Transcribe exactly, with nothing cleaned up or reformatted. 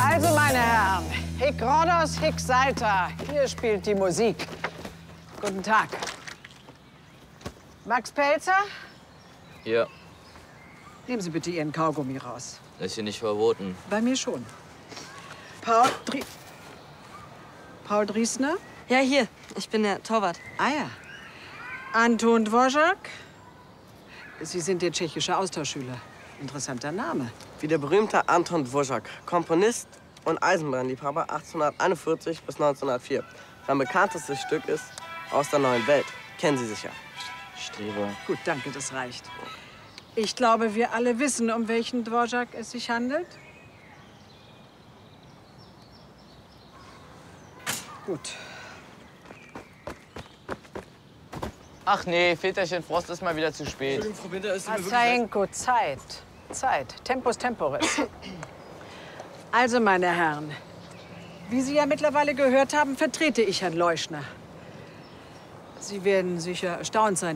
Also, meine Herren, hic Rhodos, hic Salter. Hier spielt die Musik. Guten Tag. Max Pelzer? Ja. Nehmen Sie bitte Ihren Kaugummi raus. Das ist hier nicht verboten. Bei mir schon. Paul, Dri Paul Driesner? Ja, hier. Ich bin der Torwart. Ah ja. Anton Dvořák? Sie sind der tschechische Austauschschüler. Interessanter Name. Wie der berühmte Anton Dvořák, Komponist und Eisenbahnliebhaber achtzehnhunderteinundvierzig bis neunzehnhundertvier. Sein bekanntestes Stück ist Aus der neuen Welt. Kennen Sie sicher. Streber. Gut, danke, das reicht. Ich glaube, wir alle wissen, um welchen Dvořák es sich handelt. Gut. Ach nee, Väterchen Frost ist mal wieder zu spät. Frau Binder, ist Masajenko, Zeit. Zeit. Tempus temporis. Also, meine Herren, wie Sie ja mittlerweile gehört haben, vertrete ich Herrn Leuschner. Sie werden sicher erstaunt sein,